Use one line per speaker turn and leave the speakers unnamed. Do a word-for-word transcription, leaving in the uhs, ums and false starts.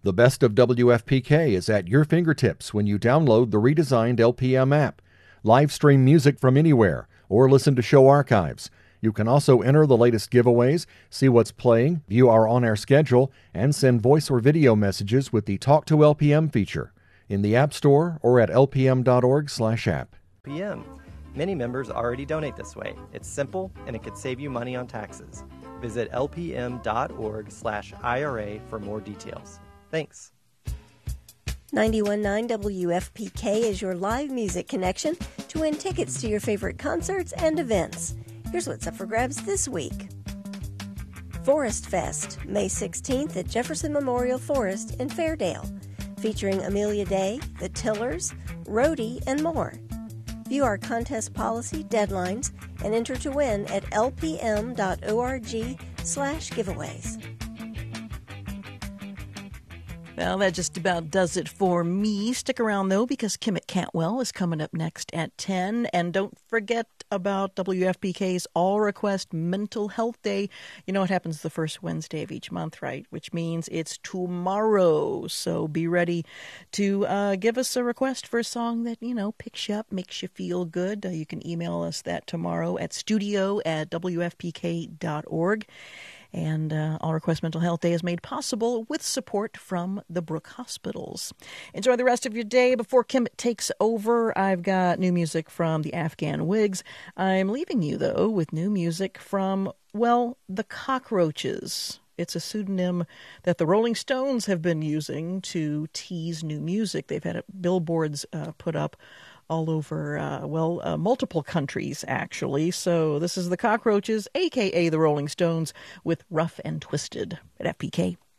The best of W F P K is at your fingertips when you download the redesigned L P M app. Live stream music from anywhere or listen to show archives. You can also enter the latest giveaways, see what's playing, view our on-air schedule, and send voice or video messages with the Talk to L P M feature in the App Store or at l p m dot org slash app.
P M. Many members already donate this way. It's simple, and it could save you money on taxes. Visit l p m dot org slash I R A for more details. Thanks.
ninety-one point nine W F P K is your live music connection to win tickets to your favorite concerts and events. Here's what's up for grabs this week. Forest Fest, May sixteenth at Jefferson Memorial Forest in Fairdale, featuring Amelia Day, The Tillers, Rhodey, and more. View our contest policy, deadlines, and enter to win at l p m dot org slash giveaways.
Well, that just about does it for me. Stick around, though, because Kimmett Cantwell is coming up next at ten. And don't forget about W F P K's All-Request Mental Health Day. You know, it happens the first Wednesday of each month, right? Which means it's tomorrow. So be ready to uh, give us a request for a song that, you know, picks you up, makes you feel good. Uh, you can email us that tomorrow at studio at w f p k dot org. And uh, All Request Mental Health Day is made possible with support from the Brooke Hospitals. Enjoy the rest of your day. Before Kimmett takes over, I've got new music from the Afghan Wigs. I'm leaving you, though, with new music from, well, the Cockroaches. It's a pseudonym that the Rolling Stones have been using to tease new music. They've had billboards uh, put up all over, uh, well, uh, multiple countries, actually. So this is the Cockroaches, a k a the Rolling Stones, with Rough and Twisted at F P K.